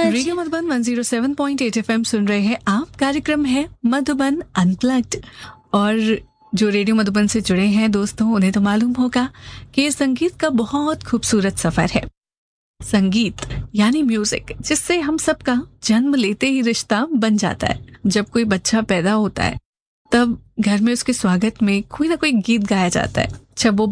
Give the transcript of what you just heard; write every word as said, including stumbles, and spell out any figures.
Radio Madhuban one zero seven point eight FM सुन रहे हैं आप। कार्यक्रम है मधुबन अनप्लग्ड और जो रेडियो मधुबन से जुड़े हैं दोस्तों, उन्हें तो मालूम होगा कि ये संगीत का बहुत खूबसूरत सफर है। संगीत यानी म्यूजिक, जिससे हम सबका जन्म लेते ही रिश्ता बन जाता है। जब कोई बच्चा पैदा होता है तब घर में उसके स्वागत में कोई ना कोई गीत गाया जाता है। जब वो